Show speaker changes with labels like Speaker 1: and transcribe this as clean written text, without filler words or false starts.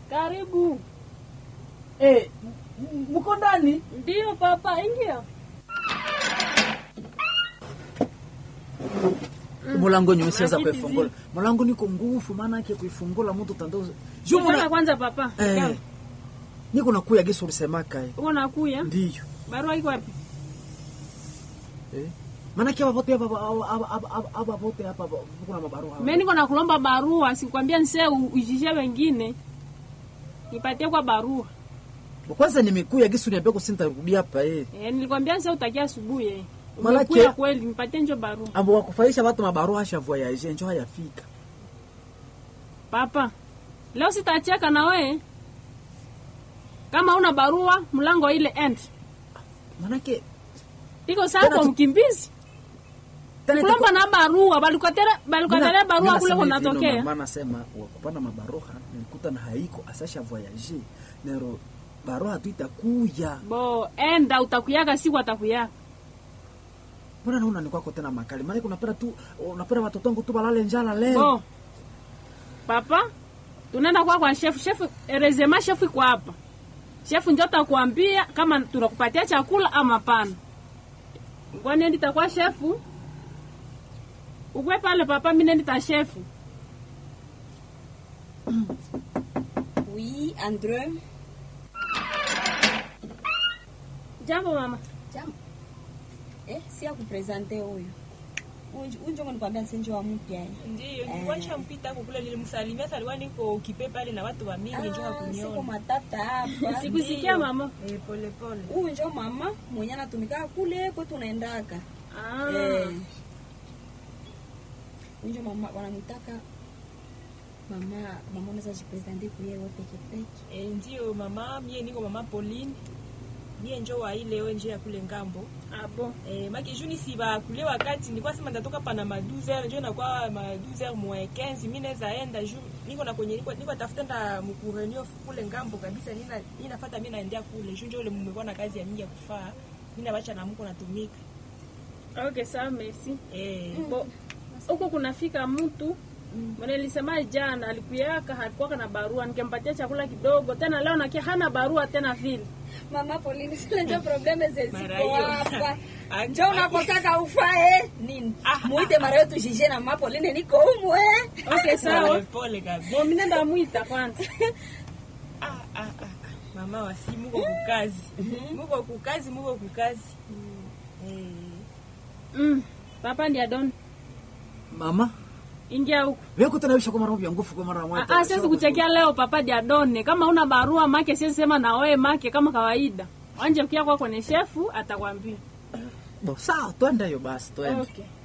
Speaker 1: Karibu.
Speaker 2: Mko ndani?
Speaker 1: Ndio papa, ingia.
Speaker 2: Mulango nyosiza kuifungula. Mulango niko nguvu maana yake kuifungula mtu tando.
Speaker 1: Jumla kwanza papa.
Speaker 2: Niko nakuya gisu ulisemaka.
Speaker 1: Uko nakuya?
Speaker 2: Ndio.
Speaker 1: Barua iko wapi?
Speaker 2: Maana kia wapote hapa vote hapa kuna mabarua.
Speaker 1: Mimi niko nakulomba barua, sikwambia nse ujishe wengine. Nipatie kwa barua.
Speaker 2: Kwanza nimekuya gisu niambia ko sintarudi hapa
Speaker 1: nilikwambia nse utakia asubuhi
Speaker 2: Malaki
Speaker 1: kweli nipatie njo barua.
Speaker 2: Ambo wakufaisha watu mabarua hasha voyage njo hayafika.
Speaker 1: Papa, leo sitacheka na wewe. Kama una barua, mlango ile end.
Speaker 2: Manake
Speaker 1: iko sawa kwa mkimbizi. Kulomba na barua, balikatera barua kule kunatokea.
Speaker 2: Maana sema wakupana mabarua nilikuta na haiko asasha voyage. Nero barua tu itakuya.
Speaker 1: Bo, enda utakuyaga si watakuyaka.
Speaker 2: Mbona naona ni kwako tena makali? Maana unapenda watoto wangu tu balale njala leo.
Speaker 1: Bo. Papa, tunaenda kwa chef erezema chef iko hapa. Chef ndio atakwambia kama tunakupatia chakula ama pana. Kwani ndio itakuwa chef? Ukwe pale papa, mimi ndio chef.
Speaker 3: Oui, Andrew.
Speaker 1: Jambo mama.
Speaker 3: Jambo. Si ya kupresente huyu. Unjo mnikwambia nsenjo wa mpya.
Speaker 4: Ndio, niliwacha mpita kukula nilimsalimia saliwa niko ukipe pale na watu wa mingi njoo kuniona.
Speaker 3: Siko matata hapa.
Speaker 1: Sikusikia mama.
Speaker 4: Pole pole.
Speaker 3: Unjo mama mwenye anatumika kule kwetu tunaendaka. Unjo mama wanamtaka mama unaweza jipresente kuye wewe peke peke.
Speaker 4: Ndio mama, mie niko mama Pauline. Mie njoo wa ile wewe njoo ya kule ngambo.
Speaker 1: Abo.
Speaker 4: Maki juni siba kule wakati nilikuwa sema nitatoka pana ma 12h njoo na kwa ma 12h moins 15 mimi naweza enda juu niko na kwenye niko tafuta mkurenio kule ngambo kabisa ninafuata mimi naendea kule juu njoo ile mmekuwa na kazi ya mingi ya kufaa mimi nabacha na mko natumika.
Speaker 1: Okay, sawa merci. Huko kunafika mtu mwana nilisema jana alikuyaka hakuwa na barua nikempatia chakula kidogo tena leo nakia hana barua tena vile.
Speaker 3: Mama Pauline sile ndio probleme zeziko hapa. Njoo unakosaka ufae nini? Muite mara yetu jije na Mama Pauline niko humu
Speaker 1: Okay, sawa.
Speaker 4: Pole kabisa.
Speaker 1: Mimi nenda muita kwanza.
Speaker 4: Mama wasi muko kukazi. Muko kukazi.
Speaker 1: Papa ndiye Don.
Speaker 2: Mama
Speaker 1: ingia huko.
Speaker 2: Wewe kutanawisha kwa mara nguvu kwa mara moja.
Speaker 1: Siwezi kuchekia leo papa dia Done. Kama una barua make siwezi sema na wewe make kama kawaida. Wanje ukia kwa kwenye shefu atakwambia.
Speaker 2: Sawa, twende hiyo basi, twende.
Speaker 1: Okay.